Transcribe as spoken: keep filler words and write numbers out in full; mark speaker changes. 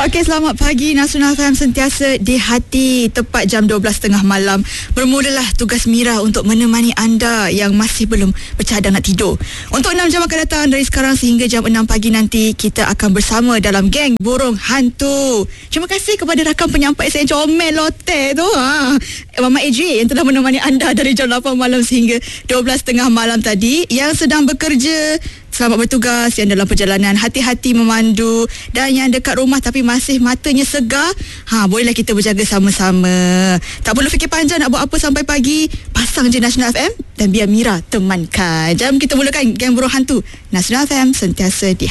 Speaker 1: Okey, selamat pagi. Nasional F M sentiasa di hati. Tepat jam dua belas tiga puluh malam bermulalah tugas Mira untuk menemani anda yang masih belum bercadang nak tidur. Untuk enam jam akan datang dari sekarang sehingga jam enam pagi nanti, kita akan bersama dalam geng Burung Hantu. Terima kasih kepada rakan penyampai saya comel lote tu, ha. Mama A J yang telah menemani anda dari jam lapan malam sehingga dua belas tiga puluh malam tadi. Yang sedang bekerja, selamat bertugas. Yang dalam perjalanan, hati-hati memandu. Dan yang dekat rumah tapi masih matanya segar, ha, bolehlah kita berjaga sama-sama. Tak perlu fikir panjang nak buat apa sampai pagi. Pasang je Nasional F M dan biar Mira temankan. Jom kita mulakan geng Burung Hantu. Nasional F M sentiasa di